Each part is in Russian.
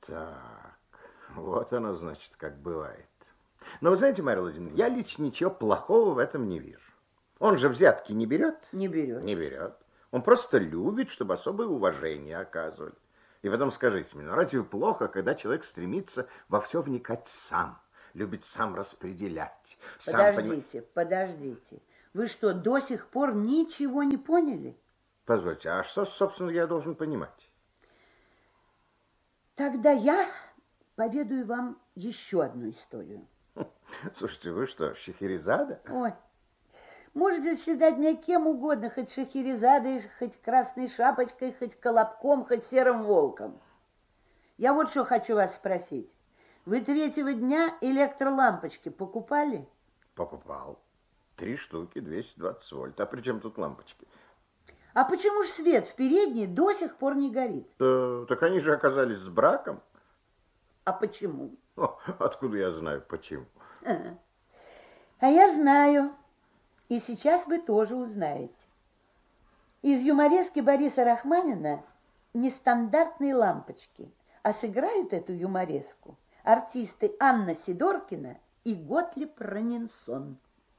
Так, вот оно, значит, как бывает. Но вы знаете, Марья Владимировна, я лично ничего плохого в этом не вижу. Он же взятки не берет? Не берет. Не берет. Он просто любит, чтобы особое уважение оказывали. И потом скажите мне, ну разве плохо, когда человек стремится во все вникать сам, любит сам распределять? Подождите. Вы что, до сих пор ничего не поняли? Позвольте, а что, собственно, я должен понимать? Тогда я поведаю вам еще одну историю. Слушайте, вы что, Шахерезада? Ой, можете считать меня кем угодно, хоть Шахерезадой, хоть Красной Шапочкой, хоть Колобком, хоть Серым Волком. Я вот что хочу вас спросить. Вы третьего дня электролампочки покупали? Покупал. 3 штуки, 220 вольт. А при чем тут лампочки? А почему же свет в передней до сих пор не горит? Так они же оказались с браком. А почему? О, откуда я знаю, почему? А я знаю. И сейчас вы тоже узнаете. Из юморески Бориса Рахманина «Нестандартные лампочки». А сыграют эту юмореску артисты Анна Сидоркина и Готлиб Ранинсон.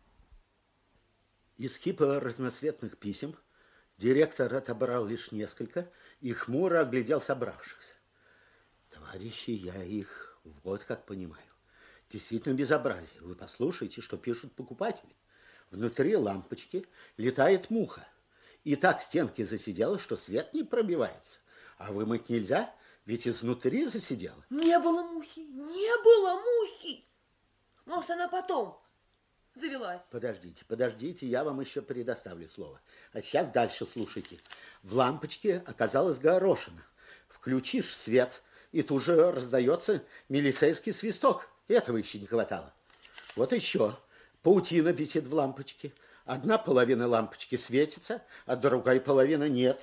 Из кипа разноцветных писем директор отобрал лишь несколько и хмуро оглядел собравшихся. Товарищи, я их вот как понимаю. Действительно безобразие. Вы послушайте, что пишут покупатели. Внутри лампочки летает муха. И так стенки засидела, что свет не пробивается. А вымыть нельзя, ведь изнутри засидела. Не было мухи, не было мухи. Может, она потом завелась. Подождите, я вам еще предоставлю слово. А сейчас дальше слушайте. В лампочке оказалась горошина. Включишь свет, и тут же раздается милицейский свисток. Этого еще не хватало. Вот еще. Паутина висит в лампочке. Одна половина лампочки светится, а другая половина нет.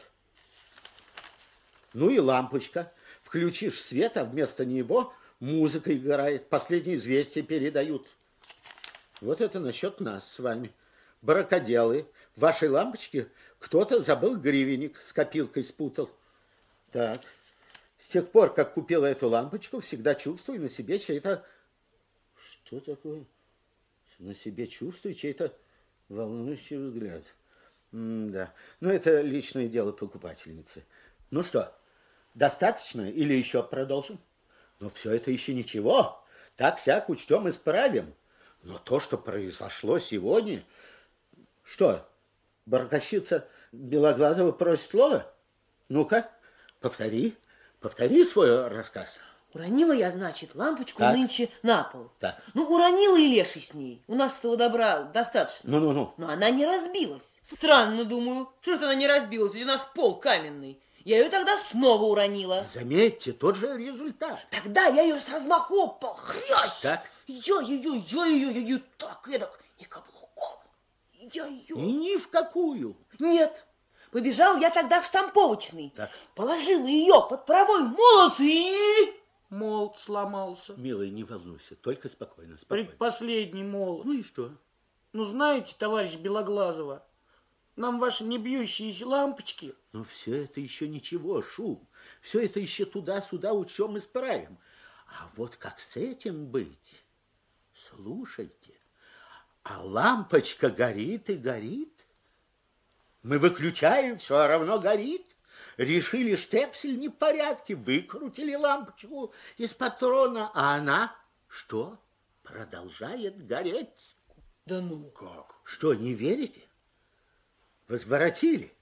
Ну и лампочка. Включишь свет, а вместо него музыка играет. Последние известия передают. Вот это насчет нас с вами. Баракоделы. В вашей лампочке кто-то забыл гривенник, с копилкой спутал. Так. С тех пор, как купила эту лампочку, всегда чувствую на себе чей-то... Что такое? На себе чувствую чей-то волнующий взгляд. Да. Но это личное дело покупательницы. Ну что, достаточно или еще продолжим? Но все это еще ничего. Так-сяк учтем, исправим. Но то, что произошло сегодня... Что, барабанщица Белоглазова просит слова? Ну-ка, повтори свой рассказ. Уронила я, значит, лампочку так. Нынче на пол. Так. Ну, уронила и леший с ней. У нас этого добра достаточно. Ну. Но она не разбилась. Странно, думаю. Что ж она не разбилась? Ведь у нас пол каменный. Я ее тогда снова уронила. Заметьте, тот же результат. Тогда я ее с размаху об пол. Хрясь! Так. Я ее так, эдак, и каблуком. Я ее... Ни в какую. Нет. Побежал я тогда в штамповочный. Так. Положила ее под паровой молот и... Молот сломался. Милая, не волнуйся, только спокойно. Предпоследний молот. Ну и что? Ну, знаете, товарищ Белоглазова, нам ваши не бьющиеся лампочки... Но все это еще ничего, Шум. Все это еще туда-сюда учем исправим. А вот как с этим быть? Слушайте, а лампочка горит и горит. Мы выключаем, все равно горит. Решили, штепсель не в порядке, выкрутили лампочку из патрона, а она что? Продолжает гореть. Да ну. Как? Что, не верите? Возворотили,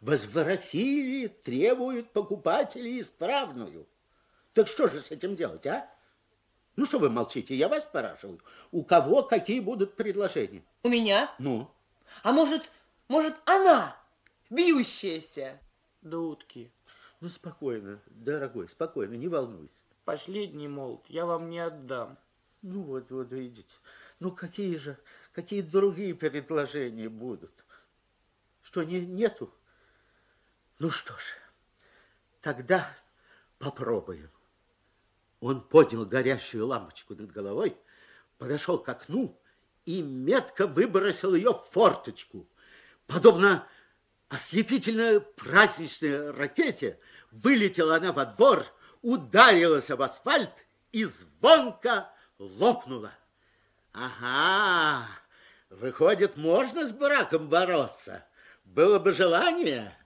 требуют покупатели исправную. Так что же с этим делать, а? Ну, что вы молчите, я вас спрашиваю. У кого какие будут предложения? У меня? Ну? А может она, бьющаяся? Дудки. Ну, спокойно, дорогой, спокойно, не волнуйся. Последний молот я вам не отдам. Ну, вот видите. Ну, какие другие предложения будут? Что, нету? Ну, что ж, тогда попробуем. Он поднял горящую лампочку над головой, подошел к окну и метко выбросил ее в форточку. Подобно ослепительно праздничной ракете вылетела она во двор, ударилась об асфальт и звонко лопнула. Ага, выходит, можно с браком бороться. Было бы желание,